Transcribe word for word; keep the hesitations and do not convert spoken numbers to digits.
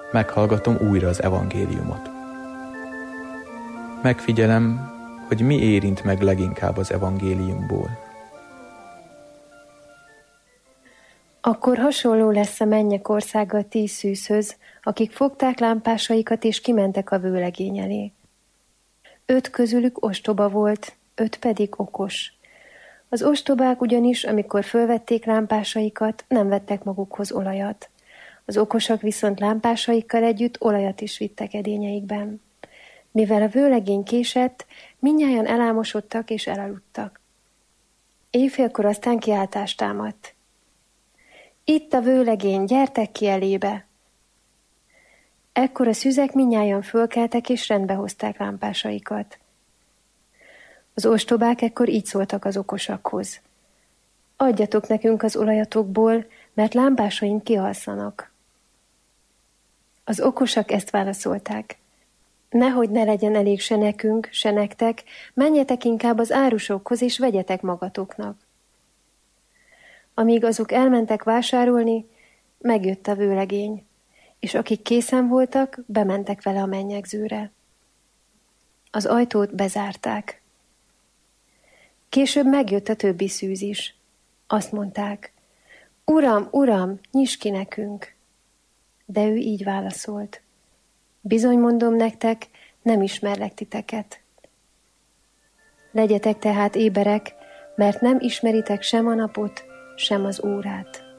Meghallgatom újra az evangéliumot. Megfigyelem, hogy mi érint meg leginkább az evangéliumból. Akkor hasonló lesz a mennyek országa tíz szűzhöz, akik fogták lámpásaikat és kimentek a vőlegény elé. Öt közülük ostoba volt, öt pedig okos. Az ostobák ugyanis, amikor fölvették lámpásaikat, nem vettek magukhoz olajat. Az okosak viszont lámpásaikkal együtt olajat is vittek edényeikben. Mivel a vőlegény késett, mindnyájan elámosodtak és elaludtak. Éjfélkor aztán kiáltást támadt. Itt a vőlegény, gyertek ki elébe! Ekkor a szüzek mindnyájan fölkeltek és rendbe hozták lámpásaikat. Az ostobák ekkor így szóltak az okosakhoz. Adjatok nekünk az olajatokból, mert lámpásaink kialszanak. Az okosak ezt válaszolták. Nehogy ne legyen elég se nekünk, se nektek, menjetek inkább az árusokhoz és vegyetek magatoknak. Amíg azok elmentek vásárolni, megjött a vőlegény, és akik készen voltak, bementek vele a mennyegzőre. Az ajtót bezárták. Később megjött a többi szűz is. Azt mondták, Uram, Uram, nyiss ki nekünk! De ő így válaszolt, bizony mondom nektek, nem ismerlek titeket. Legyetek tehát éberek, mert nem ismeritek sem a napot, sem az órát.